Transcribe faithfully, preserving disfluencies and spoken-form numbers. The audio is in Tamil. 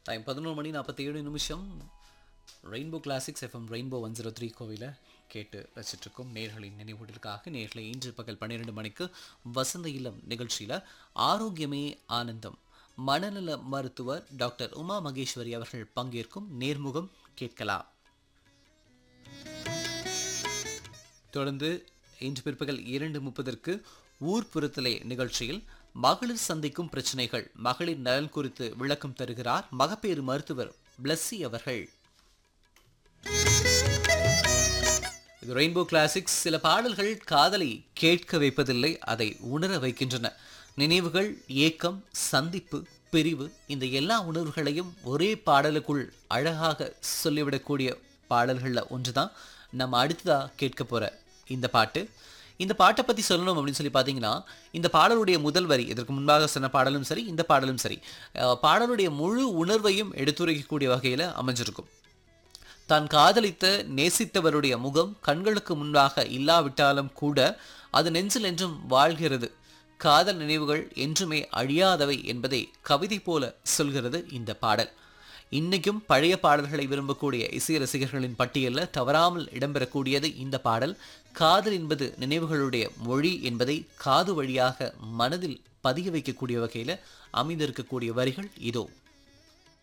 டைம் பதினொன்று மணி நாற்பத்தி ஏழு நிமிஷம். Rainbow classics FM rainbow one zero three கோவில கேட்டு ரசிச்சிட்ருக்கோம். நேர்களின் நினைவூட்டலுக்காக நேர்களை இன்று பகல் பன்னிரெண்டு மணிக்கு வசந்த இல்லம் நிகழ்ச்சியில் ஆரோக்கியமே ஆனந்தம் மனநல மருத்துவர் டாக்டர் உமா மகேஸ்வரி அவர்கள் பங்கேற்கும் நேர்முகம் கேட்கலாம். தொடர்ந்து இன்று பிற்பகல் இரண்டு முப்பதற்கு ஊர்புறத்திலே நிகழ்ச்சியில் மகளிர் சந்திக்கும் பிரச்சனைகள் மகளிர் நலன் குறித்து விளக்கம் தருகிறார் மகப்பேறு மருத்துவர் பிளஸ்ஸி அவர்கள். இது ரெயின்போ கிளாசிக்ஸ். சில பாடல்கள் காதலை கேட்க வைப்பதில்லை, அதை உணர வைக்கின்றன. நினைவுகள், ஏக்கம், சந்திப்பு, பிரிவு, இந்த எல்லா உணர்வுகளையும் ஒரே பாடலுக்குள் அழகாக சொல்லிவிடக்கூடிய பாடல்களில் ஒன்று தான் நம்ம அடுத்ததாக கேட்க போகிற இந்த பாட்டு. இந்த பாட்டை பற்றி சொல்லணும் அப்படின்னு சொல்லி பார்த்தீங்கன்னா, இந்த பாடலுடைய முதல் வரி, இதற்கு முன்பாக சொன்ன பாடலும் சரி, இந்த பாடலும் சரி, பாடலுடைய முழு உணர்வையும் எடுத்துரைக்கக்கூடிய வகையில் அமைஞ்சிருக்கும். தான் காதலித்த நேசித்தவருடைய முகம் கண்களுக்கு முன்பாக இல்லாவிட்டாலும் கூட அது நெஞ்சில் என்றும் வாழ்கிறது. காதல் நினைவுகள் என்றுமே அழியாதவை என்பதை கவிதை போல சொல்கிறது இந்த பாடல். இன்னைக்கும் பழைய பாடல்களை விரும்பக்கூடிய இசை ரசிகர்களின் பட்டியலில் தவறாமல் இடம்பெறக்கூடியது இந்த பாடல். காதல் என்பது நினைவுகளுடைய மொழி என்பதை காது வழியாக மனதில் பதிய வைக்கக்கூடிய வகையில் அமைந்திருக்கக்கூடிய வரிகள் இதோ.